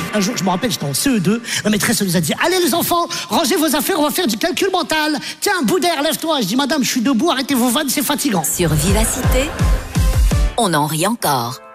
Un jour, je me rappelle, j'étais en CE2, la maîtresse nous a dit « Allez les enfants, rangez vos affaires, on va faire du calcul mental. Tiens, Boudère, lève-toi. » Je dis « Madame, je suis debout, arrêtez vos vannes, c'est fatigant. » Sur Vivacité, on en rit encore.